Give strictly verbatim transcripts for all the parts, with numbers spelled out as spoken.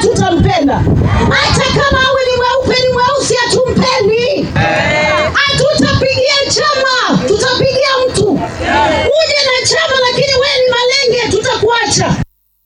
hatutampenda. Hata kama awe ni mweupe ni mweusi hatumpendi. Hatutapigia chama, tutapigia mtu. Uje na chama lakini wewe ni malenge, tutakuacha.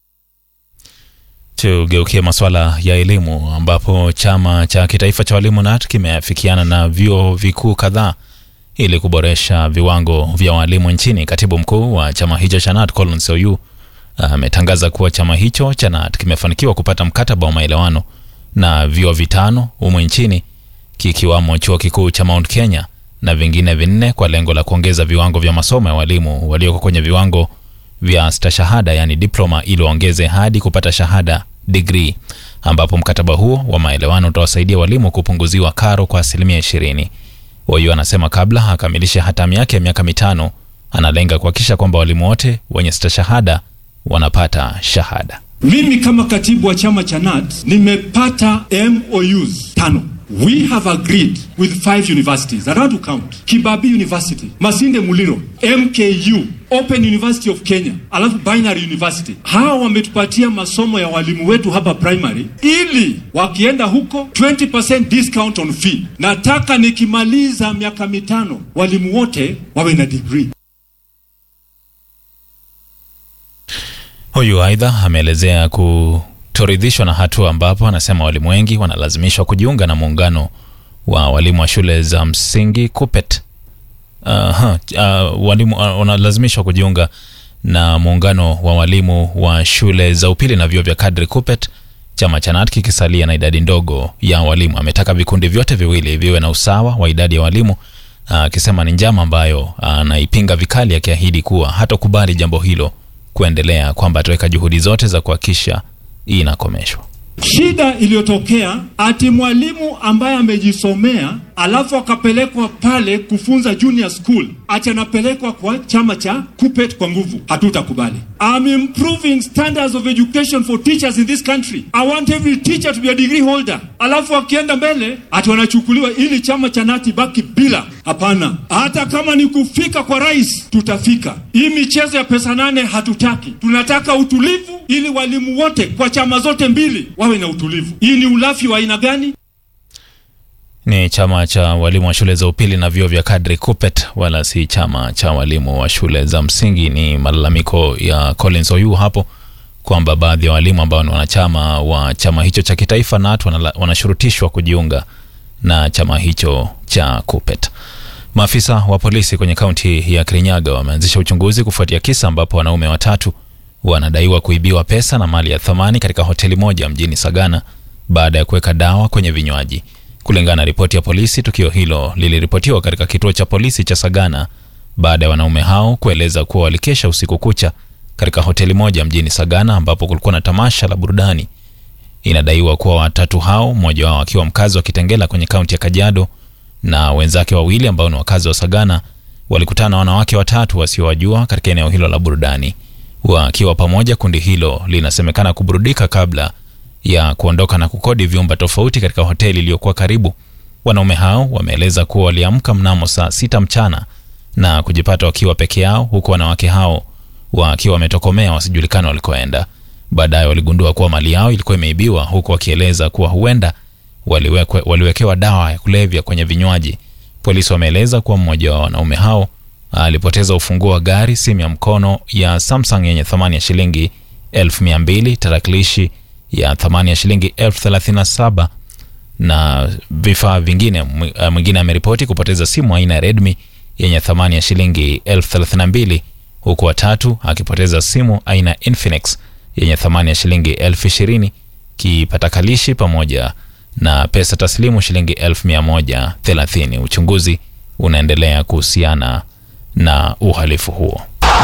Tugeukie masuala ya elimu ambapo chama cha kitaifa cha walimu N A T kimeafikiana na vyuo vikuu kadhaa ili kuboresha viwango vya walimu nchini. Katibu mkuu wa chama hicho cha N A T Collins Oyu ametangaza kuwa chama hicho cha N A T kimefanikiwa kupata mkataba wa maelewano na vyuo vitano humu nchini kikiwamo chuo kikuu cha Mount Kenya na vingine vinne kwa lengo la kuongeza viwango vya masomo ya walimu walioko kwenye viwango vya stashahada yani diploma ili waongeze hadi kupata shahada degree, ambapo mkataba huo wa maelewano utawasaidia walimu kupunguziwa karo kwa asilimia ishirini. Oyu anasema kabla akamilishe hatamu yake ya miaka mitano analenga kuhakikisha kwamba walimu wote wenye stashahada wanapata shahada. Mimi kama katibu wa chama cha N A T nimepata M O Us tano. We have agreed with five universities. I want to count. Kibabi University, Masinde Muliro, M K U, Open University of Kenya, alafu Binary University. Hawa wametupatia masomo ya walimu wetu hapa primary ili wakienda huko twenty percent discount on fee. Nataka nikimaliza miaka mitano walimu wote wawe na degree. Huyu aidha ameelezea kutoridhishwa na hatua ambapo anasema walimu wengi wanalazimishwa kujiunga na muungano wa walimu wa shule za msingi KUPPET. Uh, uh, walimu uh, wanalazimishwa kujiunga na muungano wa walimu wa shule za upili na vyuo vya kadri KUPPET, chama cha N A T kikisalia na idadi ndogo ya walimu. Ametaka vikundi vyote viwili viwe na usawa wa idadi ya walimu, akisema uh, ni njama ambayo anaipinga uh, vikali, akiahidi kuwa hatokubali jambo hilo kuendelea, kwamba ataweka juhudi zote za kuhakikisha inakomeshwa. Shida iliyotokea ati mwalimu ambaye amejisomea alafu akapelekwa pale kufunza junior school ati anapelekwa kwa chama cha KUPPET kwa nguvu. Hatutakubali. I'm improving standards of education for teachers in this country. I want every teacher to be a degree holder. Alafu akienda mbele ati wanachukuliwa ili chama cha N A T baki bila. Hapana. Hata kama ni kufika kwa rais tutafika. Hii michezo ya pesa nane hatutaki. Tunataka utulivu ili walimu wote kwa chama zote mbili wawe na utulivu. Hii ni ulafi wa aina gani? Ni chama cha walimu wa shule za upili na vyuo vya kadri KUPPET, wala si chama cha walimu wa shule za msingi. Ni malalamiko ya Collins Oyu hapo kwamba baadhi ya walimu ambao ni wanachama wa chama hicho cha kitaifa N A T wanashurutishwa kujiunga na chama hicho cha KUPPET. Maafisa wa polisi kwenye kaunti ya Kirinyaga wameanzisha uchunguzi kufuatia kisa ambapo wanaume watatu wanadaiwa kuibiwa pesa na mali ya thamani katika hoteli moja mjini Sagana baada ya kuweka dawa kwenye vinywaji. Kulingana na ripoti ya polisi, tukio hilo liliripotiwa katika kituo cha polisi cha Sagana baada ya wanaume hao kueleza kuwa walikesha usiku kucha katika hoteli moja mjini Sagana ambapo kulikuwa na tamasha la burudani. Inadaiwa kuwa watatu hao, mmoja wao akiwa mkazi wa Kitengela kwenye kaunti ya Kajiado na wenzake wawili ambao ni wakazi wa Sagana, walikutana na wanawake watatu wasiowajua katika eneo hilo la burudani. Wakiwa pamoja, kundi hilo linasemekana kuburudika kabla ya kuondoka na kukodi vyumba tofauti katika hoteli iliyokuwa karibu. Wanaume hao wameeleza kuwa waliamka mnamo saa sita mchana na kujipata wakiwa peke yao, huku wanawake hao wakiwa wametokomea wasijulikana walikoenda. Baadaye waligundua kuwa mali yao ilikuwa imeibiwa, huku wakieleza kuwa huenda waliwekwe, waliwekewa dawa ya kulevya kwenye vinywaji. Polisi wameeleza kuwa mmoja wa wanaume hao alipoteza ufunguo wa gari, simu ya mkono ya Samsung yenye thamani ya shilingi elfu mia mbili, tarakilishi ya thamani ya shilingi elfu thelathini na saba na vifaa vingine. Mwingine ameripoti kupoteza simu aina ya Redmi yenye thamani ya shilingi elfu thelathini na mbili, huku watatu akipoteza simu aina ya Infinix yenye thamani ya shilingi elfu ishirini, kipatakalishi pamoja na pesa taslimu shilingi elfu mia moja thelathini. Uchunguzi unaendelea kuhusiana na uhalifu huo.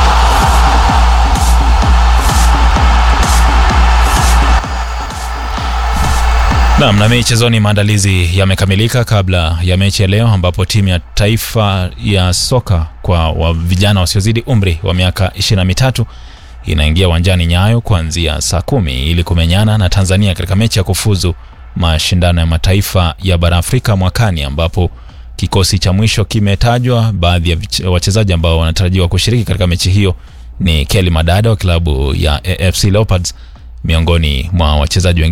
Naam, na michezoni, maandalizi yamekamilika kabla ya mechi ya leo ambapo timu ya taifa ya soka kwa wa vijana wasiozidi umri wa miaka ishirini na mitatu inaingia uwanjani Nyayo kuanzia saa kumi ili kumenyana na Tanzania katika mechi ya kufuzu mashindano ya mataifa ya bara Afrika mwakani, ambapo kikosi cha mwisho kimetajwa. Baadhi ya wachezaji ambao wanatarajiwa kushiriki katika mechi hiyo ni Kelly Madada wa klabu ya A F C Leopards, miongoni mwa wachezaji